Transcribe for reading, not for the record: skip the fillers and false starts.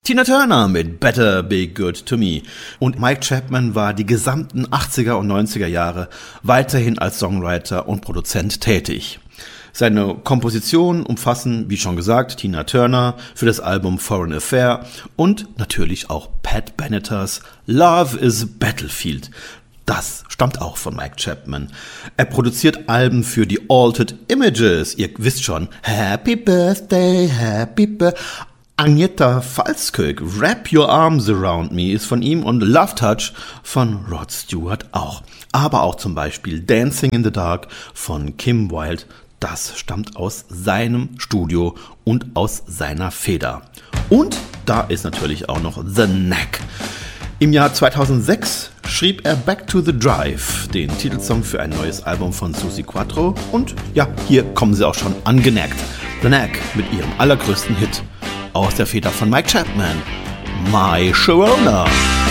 Tina Turner mit Better Be Good To Me. Und Mike Chapman war die gesamten 80er und 90er Jahre weiterhin als Songwriter und Produzent tätig. Seine Kompositionen umfassen, wie schon gesagt, Tina Turner für das Album Foreign Affair und natürlich auch Pat Bennetters Love is Battlefield. Das stammt auch von Mike Chapman. Er produziert Alben für die Altered Images. Ihr wisst schon, Happy Birthday, Happy Birthday. Agnetha Falskök, Wrap Your Arms Around Me ist von ihm und Love Touch von Rod Stewart auch. Aber auch zum Beispiel Dancing in the Dark von Kim Wilde, das stammt aus seinem Studio und aus seiner Feder. Und da ist natürlich auch noch The Knack. Im Jahr 2006 schrieb er Back to the Drive, den Titelsong für ein neues Album von Suzi Quatro. Und ja, hier kommen sie auch schon angenackt. The Knack mit ihrem allergrößten Hit aus der Feder von Mike Chapman, My Sharona.